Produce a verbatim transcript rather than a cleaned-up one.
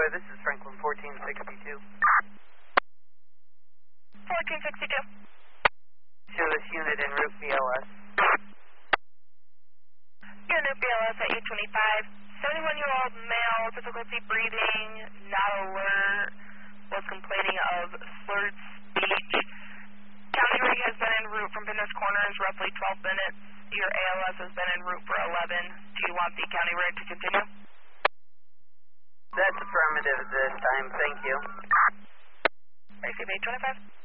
Troy, this is Franklin fourteen sixty-two. fourteen sixty-two. Show this unit en route B L S. Unit B L S at eight twenty-five. seventy-one-year-old male, difficulty breathing, not alert, was complaining of slurred speech. County rig has been en route from Pinus Corners roughly twelve minutes. Your A L S has been en route for eleven. Do you want the county rig to continue? That's affirmative this time, thank you. Receive eight twenty-five.